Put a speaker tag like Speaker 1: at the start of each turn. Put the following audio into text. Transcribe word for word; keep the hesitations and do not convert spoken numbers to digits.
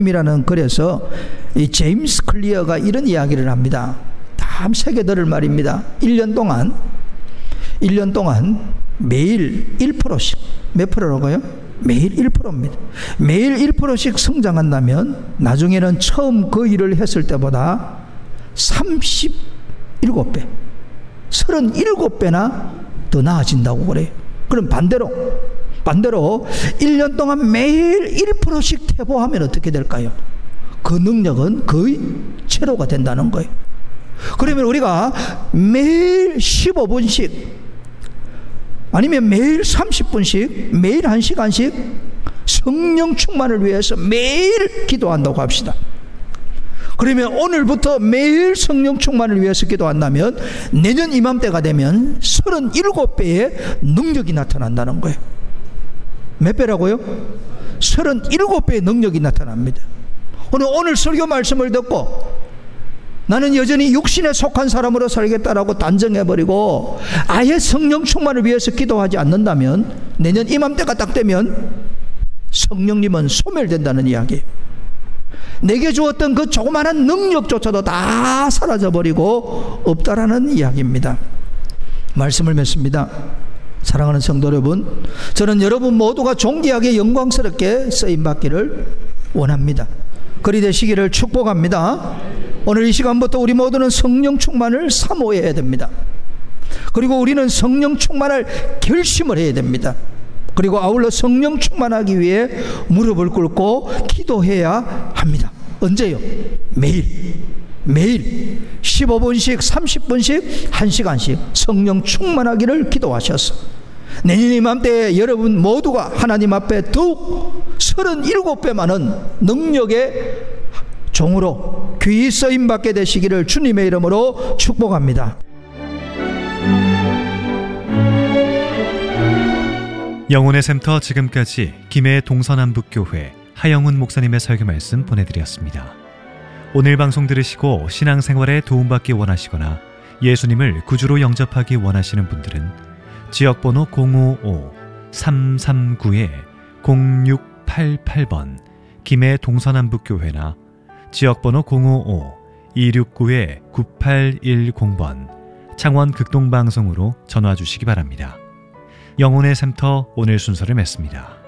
Speaker 1: 이라는 글에서 이 제임스 클리어가 이런 이야기를 합니다. 다음 세계들을 말입니다. 일 년 동안 일 년 동안 매일 일 퍼센트씩 몇 프로라고요? 매일 일 퍼센트입니다. 매일 일 퍼센트씩 성장한다면 나중에는 처음 그 일을 했을 때보다 삼십칠 배, 삼십칠 배나 더 나아진다고 그래요. 그럼 반대로 반대로 일 년 동안 매일 일 퍼센트씩 퇴보하면 어떻게 될까요? 그 능력은 거의 제로가 된다는 거예요. 그러면 우리가 매일 십오 분씩 아니면 매일 삼십 분씩 매일 한 시간씩 성령 충만을 위해서 매일 기도한다고 합시다. 그러면 오늘부터 매일 성령 충만을 위해서 기도한다면 내년 이맘때가 되면 삼십칠 배의 능력이 나타난다는 거예요. 몇 배라고요? 삼십칠 배의 능력이 나타납니다. 오늘, 오늘 설교 말씀을 듣고 나는 여전히 육신에 속한 사람으로 살겠다라고 단정해버리고 아예 성령 충만을 위해서 기도하지 않는다면 내년 이맘때가 딱 되면 성령님은 소멸된다는 이야기예요. 내게 주었던 그 조그마한 능력조차도 다 사라져버리고 없다라는 이야기입니다. 말씀을 맺습니다. 사랑하는 성도 여러분, 저는 여러분 모두가 존귀하게 영광스럽게 쓰임받기를 원합니다. 그리 되시기를 축복합니다. 오늘 이 시간부터 우리 모두는 성령 충만을 사모해야 됩니다. 그리고 우리는 성령 충만할 결심을 해야 됩니다. 그리고 아울러 성령 충만하기 위해 무릎을 꿇고 기도해야 합니다. 언제요? 매일 매일 십오 분씩 삼십 분씩 한 시간씩 성령 충만하기를 기도하셔서 내년 이맘때에 여러분 모두가 하나님 앞에 더욱 삼십칠 배 많은 능력의 종으로 귀히 쓰임받게 되시기를 주님의 이름으로 축복합니다.
Speaker 2: 영혼의 샘터, 지금까지 김해 동서남북교회 하영훈 목사님의 설교 말씀 보내드렸습니다. 오늘 방송 들으시고 신앙생활에 도움받기 원하시거나 예수님을 구주로 영접하기 원하시는 분들은 지역번호 공오오 삼삼구 공육팔팔 번 김해 동서남북교회나 지역번호 공오오 이육구 구팔일공 번 창원 극동방송으로 전화 주시기 바랍니다. 영혼의 샘터 오늘 순서를 맺습니다.